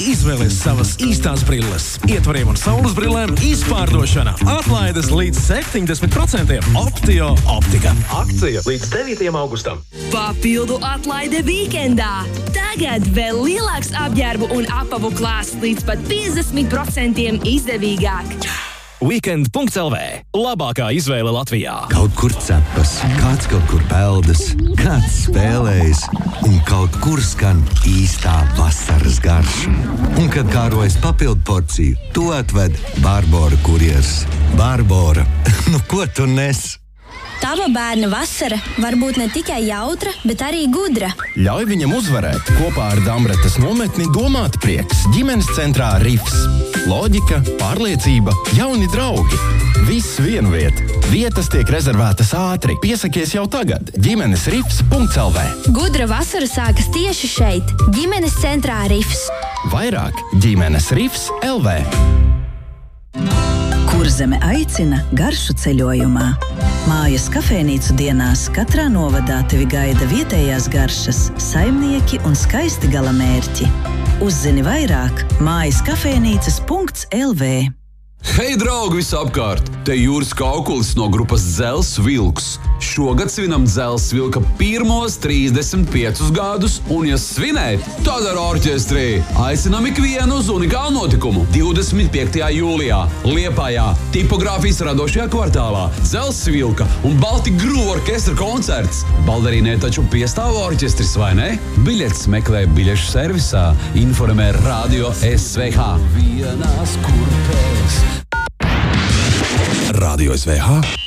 Izvēlies savas īstās brilles. Ietvariem un saules brillēm izpārdošana. Atlaides līdz 70%. Optio optika. Akcija līdz 9. augustam. Papildu atlaide vīkendā. Tagad vēl lielāks apģērbu un apavu klāsts līdz pat 50% izdevīgāk. Weekend.lv. Labākā izvēle Latvijā. Kaut kur cepas, kāds kaut kur peldas, kāds spēlējas un kaut kur skan īstā vasaras garša. Un, kad kārojas papildu porciju, to atved Barbora kurjers. Barbora, nu ko tu nes? Tava bērna vasara var būt ne tikai jautra, bet arī gudra. Ļauj viņam uzvarēt. Kopā ar Damretes nometni domāt prieks. Ģimenes centrā Rifs. Loģika, pārliecība, jauni draugi. Viss vienviet. Vietas tiek rezervētas ātri. Piesakies jau tagad. ģimenesrifs.lv. Gudra vasara sākas tieši šeit. Ģimenes centrā Rifs. Vairāk ģimenesrifs.lv. Kurzeme aicina garšu ceļojumā. Mājas kafejnīcu dienās katrā novadā tevi gaida vietējās garšas, saimnieki un skaisti galamērķi. Uzzini vairāk mājaskafejnīcas.lv. Hei, draugi visapkārt! Te Jūras Kaukulis no grupas Dzels Vilks. Šogad svinam Dzels Vilka pirmos 35 gadus, un, ja svinēt, tad ar orķestrī. Aicinam ikvienu uz unikālu notikumu 25. jūlijā Liepājā, Tipogrāfijas radošajā kvartālā. Dzels Vilka un Baltic Groove orkestra koncerts. Baldarīnē taču piestāv orķestris, vai ne? Biļetes meklē biļešu servisā. Informē Radio SVH. Radio SVH